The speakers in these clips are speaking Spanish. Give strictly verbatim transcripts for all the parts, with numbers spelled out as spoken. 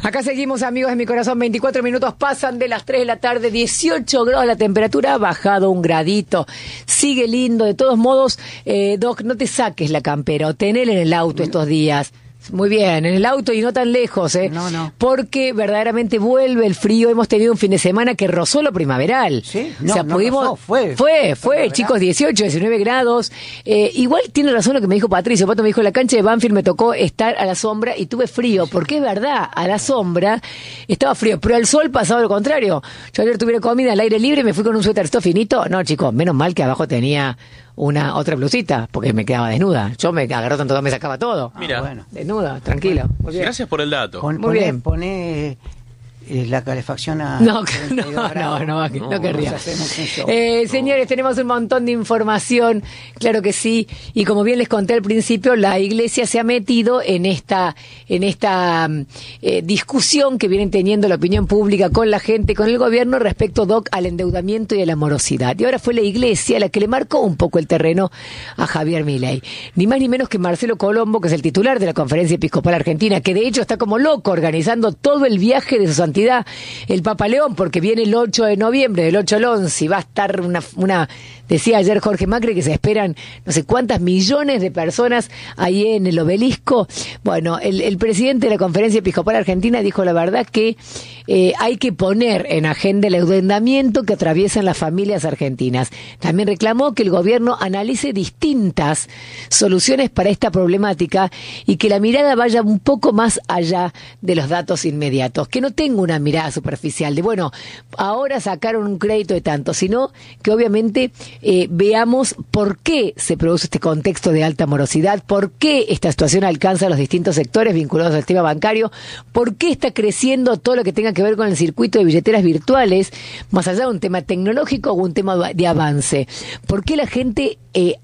Acá seguimos, amigos de mi corazón. veinticuatro minutos pasan de las tres de la tarde, dieciocho grados la temperatura, ha bajado un gradito. Sigue lindo, de todos modos, eh, Doc, no te saques la campera o tenela en el auto estos días. Muy bien, en el auto y no tan lejos, ¿eh? No, no. Porque verdaderamente vuelve el frío. Hemos tenido un fin de semana que rozó lo primaveral. Sí, no, o sea, no pudimos... rozó, fue. Fue, fue, Primaveral. chicos, dieciocho, diecinueve grados. Eh, igual tiene razón lo que me dijo Patricio. Pato me dijo, en la cancha de Banfield me tocó estar a la sombra y tuve frío. Porque es verdad, a la sombra estaba frío. Pero al sol pasaba lo contrario. Yo ayer tuve comida al aire libre y me fui con un suéter esto finito. No, chicos, menos mal que abajo tenía una otra blusita, porque me quedaba desnuda. Yo me agarró tanto que me sacaba todo. Mira. Ah, bueno. Desnuda, tranquilo. Muy bien. Gracias por el dato. Pon- Muy pone, bien. pone eh, la calefacción a No, treinta y dos no, grados. no, no, no, no querría. Nos hacemos un show. Eh, señores, tenemos un montón de información, claro que sí, y como bien les conté al principio, la Iglesia se ha metido en esta, en esta eh, discusión que vienen teniendo la opinión pública con la gente, con el gobierno respecto, Doc, al endeudamiento y a la morosidad. Y ahora fue la Iglesia la que le marcó un poco el terreno a Javier Milei. Ni más ni menos que Marcelo Colombo, que es el titular de la Conferencia Episcopal Argentina, que de hecho está como loco organizando todo el viaje de su santidad el Papa León, porque viene el ocho de noviembre, del ocho al once, y va a estar una, una, decía ayer Jorge Macri, que se esperan no sé cuántas millones de personas ahí en el obelisco. Bueno, el, el presidente de la Conferencia Episcopal Argentina dijo la verdad que eh, hay que poner en agenda el endeudamiento que atraviesan las familias argentinas. También reclamó que el gobierno analice distintas soluciones para esta problemática y que la mirada vaya un poco más allá de los datos inmediatos, que no tenga una mirada superficial de, bueno, ahora sacaron un crédito de tanto, sino que obviamente eh, veamos por qué se produce este contexto de alta morosidad, por qué esta situación alcanza a los distintos sectores vinculados al tema bancario, por qué está creciendo todo lo que tenga que ver con el circuito de billeteras virtuales, más allá de un tema tecnológico o un tema de avance, por qué la gente eh,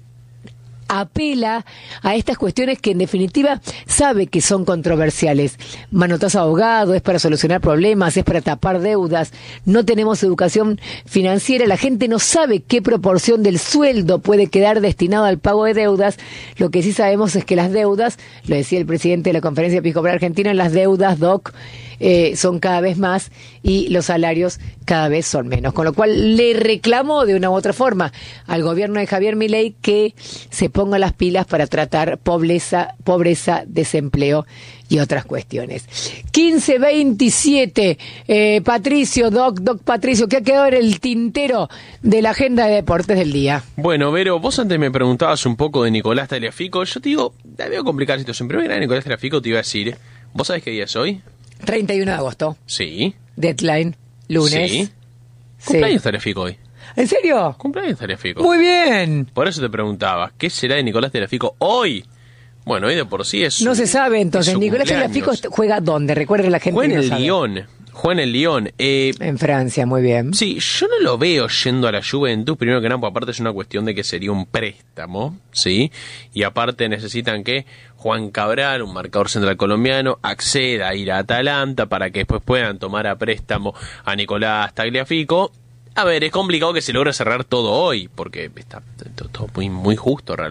apela a estas cuestiones que en definitiva sabe que son controversiales. Manotazo ahogado, es para solucionar problemas, es para tapar deudas, no tenemos educación financiera, la gente no sabe qué proporción del sueldo puede quedar destinado al pago de deudas. Lo que sí sabemos es que las deudas, lo decía el presidente de la Conferencia Episcopal Argentina, las deudas, Doc, eh, son cada vez más y los salarios cada vez son menos. Con lo cual le reclamó de una u otra forma al gobierno de Javier Milei que se ponga las pilas para tratar pobreza, pobreza, desempleo y otras cuestiones. quince veintisiete, eh, Patricio, Doc, Doc Patricio, ¿qué ha quedado en el tintero de la agenda de deportes del día? Bueno, Vero, vos antes me preguntabas un poco de Nicolás Tagliafico. Yo te digo, la veo complicada la situación. Primero que nada, Nicolás Tagliafico te iba a decir, ¿vos sabés qué día es hoy? treinta y uno de agosto. Sí. Deadline, lunes. Sí. Sí. Cumpleaños Tagliafico hoy. ¿En serio? Cumpleaños Tagliafico. Muy bien. Por eso te preguntaba, ¿qué será de Nicolás Tagliafico hoy? Bueno, hoy de por sí es No su- se sabe entonces. es su Nicolás Tagliafico cumpleaños. juega ¿dónde? Recuerde la gente Juega que en no el sabe. Lyon. Juega en el Lyon. Eh, En Francia, muy bien. Sí, yo no lo veo yendo a la Juventus, primero que nada, porque aparte es una cuestión de que sería un préstamo, ¿sí? Y aparte necesitan que Juan Cabral, un marcador central colombiano, acceda a ir a Atalanta para que después puedan tomar a préstamo a Nicolás Tagliafico. A ver, es complicado que se logre cerrar todo hoy, porque está todo muy, muy justo realmente.